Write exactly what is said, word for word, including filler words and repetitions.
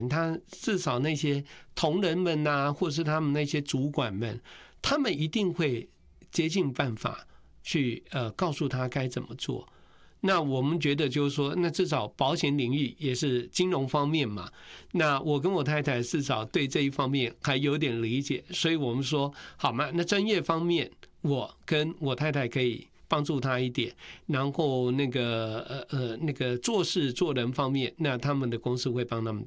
他至少那些同仁们啊，或是他们那些主管们，他们一定会竭尽办法去呃告诉他该怎么做。那我们觉得就是说，那至少保险领域也是金融方面嘛。那我跟我太太至少对这一方面还有点理解，所以我们说好嘛，那专业方面我跟我太太可以帮助他一点，然后那个呃呃那个做事做人方面，那他们的公司会帮他们